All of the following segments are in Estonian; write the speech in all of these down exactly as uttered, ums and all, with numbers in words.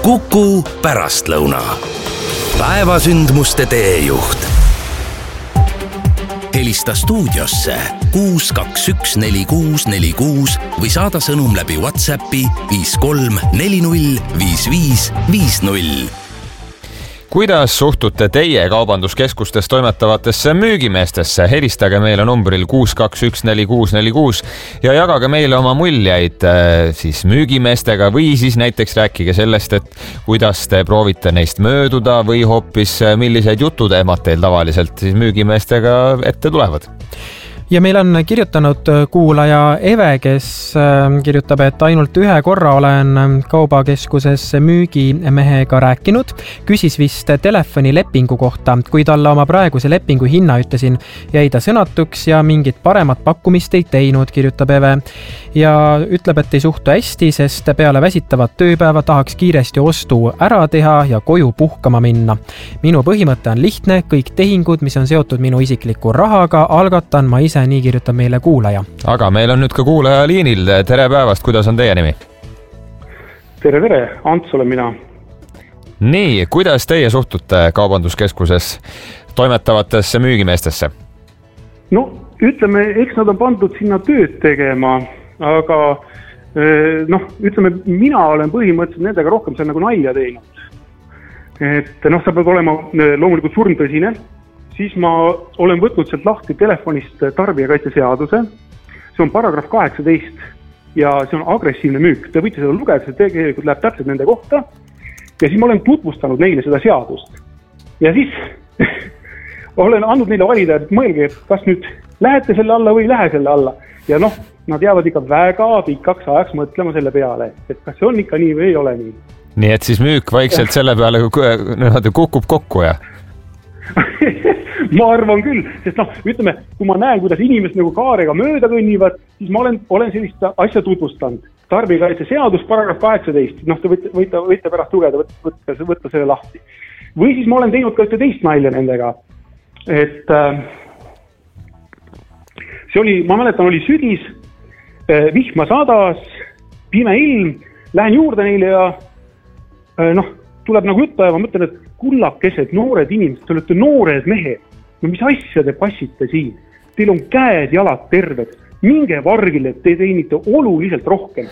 Kuku pärastlõuna. Päevasündmuste teejuht. Helista stuudiosse kuus kaks üks neli kuus neli kuus või saada sõnum läbi WhatsAppi viis kolm neli null viis viis viis null. Kuidas suhtute teie kaubanduskeskustes toimetavatesse müügimeestesse? Helistage meile numbril kuus kaks üks neli kuus neli kuus ja jagage meile oma muljeid siis müügimeestega või siis näiteks rääkige sellest, et kuidas te proovite neist mööduda või hoopis millised jututeemad teil tavaliselt siis müügimeestega ette tulevad. Ja meil on kirjutanud kuulaja Eve, kes kirjutab, et ainult ühe korra olen kaubakeskuses müügimehega rääkinud. Küsis vist telefonilepingu kohta. Kui talle oma praeguse lepingu hinna ütlesin, jäi ta sõnatuks ja mingit paremat pakkumist ei teinud, kirjutab Eve. Ja ütleb, et ei suhtu hästi, sest peale väsitavat tööpäeva tahaks kiiresti ostu ära teha ja koju puhkama minna. Minu põhimõte on lihtne, kõik tehingud, mis on seotud minu isikliku rahaga, algatan ma ise, nii kirjutab meile kuulaja. Aga meil on nüüd ka kuulaja liinil. Tere päevast, kuidas on teie nimi? Tere, tere, Ants olen mina. Nii, kuidas teie suhtute kaubanduskeskuses toimetavatesse müügimeestesse? No, ütleme, eks nad on pandud sinna tööd tegema, aga noh, ütleme, mina olen põhimõtteliselt nendega rohkem seal nagu nalja teinud. Et noh, sa pead olema loomulikult surmtõsine. Siis ma olen võtnud sealt lahti telefonist tarbijakaitseseaduse. See on paragrahv kaheksateist ja see on agressiivne müük. Te võite seda lugeda, see tegelikult läheb täpselt nende kohta. Ja siis ma olen tutvustanud neile seda seadust. Ja siis olen andnud neile valida, et mõelge, et kas nüüd lähete selle alla või ei lähe selle alla. Ja noh, nad jäävad ikka väga pikaks ajaks mõtlema selle peale, et kas see on ikka nii või ei ole nii. Nii et siis müük vaikselt selle peale kukub kokku ja? Ma arvan küll, sest noh, ütleme, kui ma näen, kuidas inimesed nagu kaarega mööda kõnnivad, siis ma olen, olen sellist asja tutvustanud. Tarbijakaitse seadus, paragrahv kaheksateist, noh, te võite, võite, võite pärast lugeda, võtta, võtta selle lahti. Või siis ma olen teinud ka ühte teist nalja nendega, et äh, see oli, ma mäletan, oli sügis, äh, vihma sadas, pime ilm, lähen juurde neile ja äh, noh, tuleb nagu juttu ja ma mõtlen, et kullakesed, noored inimesed, te olete noored mehed. No mis asja te passite siin? Teil on käed, jalad terved. Minge vargile, te teenite oluliselt rohkem.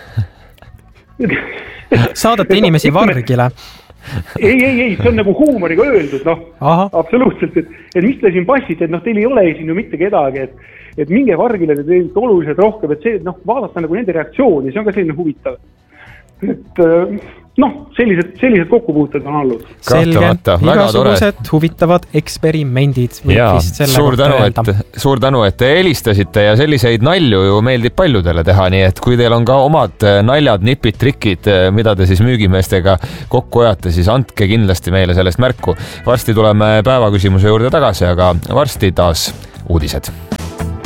Saadate inimesi vargile? Ei, ei, ei, see on nagu huumoriga öeldud, noh, Aha. absoluutselt, et, et mis te siin passite, et noh, teil ei ole siin ju mitte kedagi, et, et minge vargile, te teenite oluliselt rohkem, et see, noh, vaadata nagu nende reaktsiooni, see on ka selline huvitav. Et noh, sellised, sellised kokkupuuted on olnud. Selge, igasugused huvitavad eksperimendid. Ja, suur tänu, et, suur tänu, et te helistasite ja selliseid nalju ju meeldib paljudele teha, nii et kui teil on ka omad naljad, nipid, trikid, mida te siis müügimeestega kokku ajate, siis andke kindlasti meile sellest märku. Varsti tuleme päevaküsimuse juurde tagasi, aga varsti taas uudised.